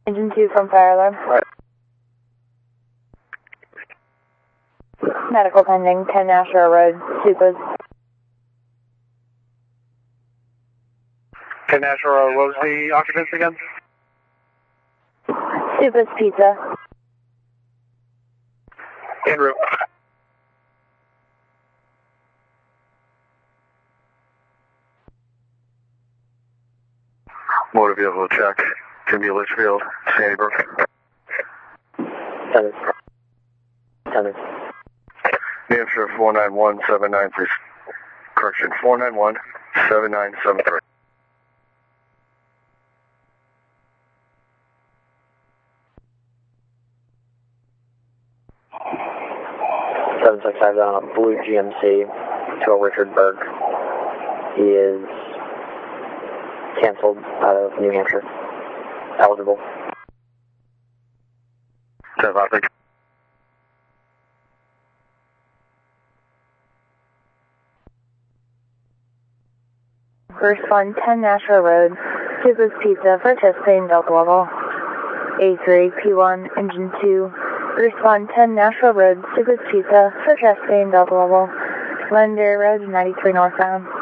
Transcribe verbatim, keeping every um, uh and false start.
Engine two from fire alarm. Right. Medical pending, ten Nashua Road, Supas. ten Nashua Road, what was the occupants again? Supas Pizza. En route. Motor vehicle check. Can be Litchfield, Sandy Brook. Tennis. Tennis. New Hampshire four nine one seven nine three. Correction, four nine one seven nine seven three. seven six five on a blue G M C to a Richard Berg. He is canceled out of New Hampshire. Eligible. ten five. First one, ten Nashua Road, Supas Pizza for chest pain, Delta level. A three, P one, Engine two. First one, ten Nashua Road, Supas Pizza for chest pain, Delta level. Londonderry Road, ninety-three northbound.